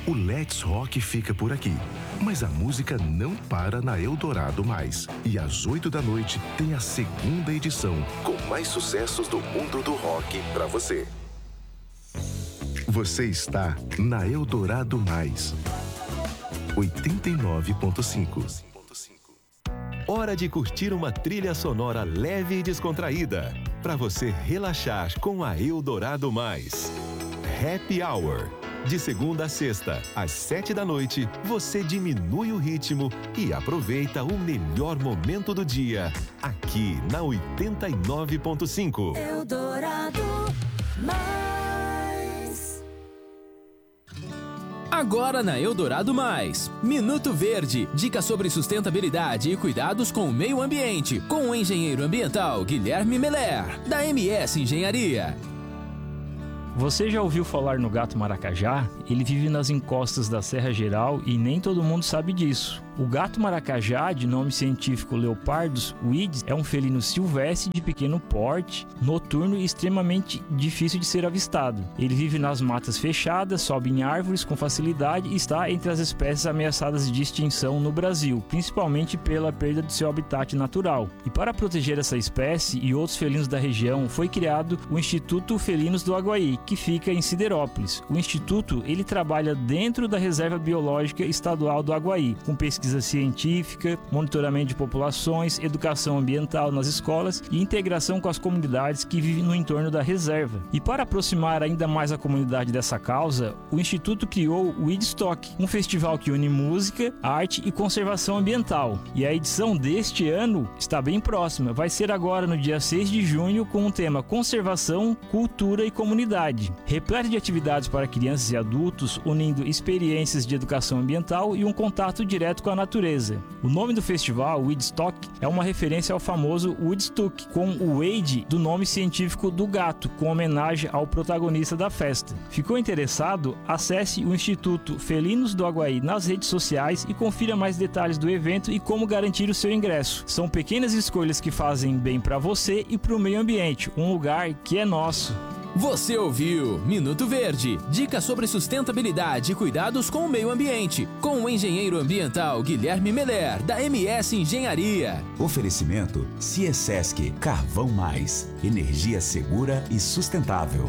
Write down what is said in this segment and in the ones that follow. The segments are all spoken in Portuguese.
O Let's Rock fica por aqui. Mas a música não para na Eldorado Mais. E às 8 da noite tem a segunda edição, com mais sucessos do mundo do rock pra você. Você está na Eldorado Mais. 89.5. Hora de curtir uma trilha sonora leve e descontraída, para você relaxar com a Eldorado Mais. Happy Hour. De segunda a sexta, às 7 da noite, você diminui o ritmo e aproveita o melhor momento do dia, aqui na 89.5. Eldorado Mais. Agora na Eldorado Mais, Minuto Verde, dicas sobre sustentabilidade e cuidados com o meio ambiente, com o engenheiro ambiental Guilherme Meller, da MS Engenharia. Você já ouviu falar no gato maracajá? Ele vive nas encostas da Serra Geral e nem todo mundo sabe disso. O gato maracajá, de nome científico Leopardus vides, é um felino silvestre de pequeno porte, noturno e extremamente difícil de ser avistado. Ele vive nas matas fechadas, sobe em árvores com facilidade e está entre as espécies ameaçadas de extinção no Brasil, principalmente pela perda de seu habitat natural. E para proteger essa espécie e outros felinos da região, foi criado o Instituto Felinos do Aguaí, que fica em Siderópolis. O Instituto ele trabalha dentro da Reserva Biológica Estadual do Aguaí, com pesquisa científica, monitoramento de populações, educação ambiental nas escolas e integração com as comunidades que vivem no entorno da reserva. E para aproximar ainda mais a comunidade dessa causa, o Instituto criou o Woodstock, um festival que une música, arte e conservação ambiental. E a edição deste ano está bem próxima, vai ser agora no dia 6 de junho com o tema Conservação, Cultura e Comunidade. Repleto de atividades para crianças e adultos, unindo experiências de educação ambiental e um contato direto com a natureza. O nome do festival, Woodstock, é uma referência ao famoso Woodstock, com o Wade do nome científico do gato, com homenagem ao protagonista da festa. Ficou interessado? Acesse o Instituto Felinos do Aguaí nas redes sociais e confira mais detalhes do evento e como garantir o seu ingresso. São pequenas escolhas que fazem bem para você e para o meio ambiente, um lugar que é nosso. Você ouviu Minuto Verde, dicas sobre sustentabilidade e cuidados com o meio ambiente, com o engenheiro ambiental Guilherme Meller, da MS Engenharia. Oferecimento Ciesesc, Carvão Mais, energia segura e sustentável.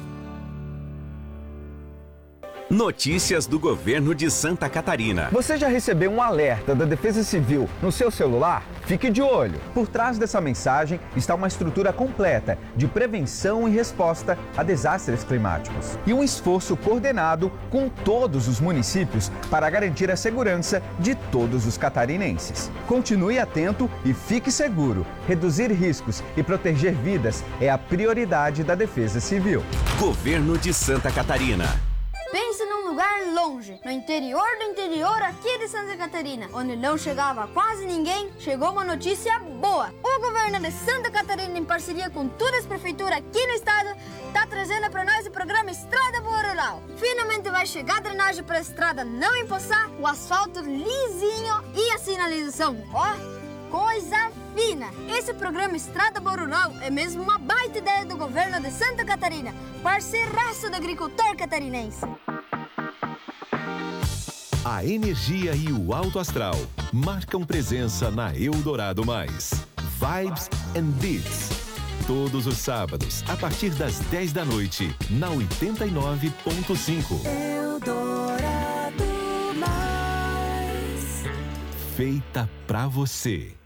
Notícias do governo de Santa Catarina. Você já recebeu um alerta da Defesa Civil no seu celular? Fique de olho. Por trás dessa mensagem está uma estrutura completa de prevenção e resposta a desastres climáticos. E um esforço coordenado com todos os municípios para garantir a segurança de todos os catarinenses. Continue atento e fique seguro. Reduzir riscos e proteger vidas é a prioridade da Defesa Civil. Governo de Santa Catarina. Pense num lugar longe, no interior do interior aqui de Santa Catarina, onde não chegava quase ninguém, chegou uma notícia boa. O governo de Santa Catarina, em parceria com todas as prefeituras aqui no estado, está trazendo para nós o programa Estrada Boa Rural. Finalmente vai chegar a drenagem para a estrada não empoçar, o asfalto lisinho e a sinalização, ó, coisa fina. Esse programa Estrada Boa Rural é mesmo uma baita ideia do governo de Santa Catarina, parceiraço do agricultor catarinense. A energia e o alto astral marcam presença na Eldorado Mais. Vibes and Beats. Todos os sábados, a partir das 10 da noite, na 89.5. Eldorado Mais. Feita pra você.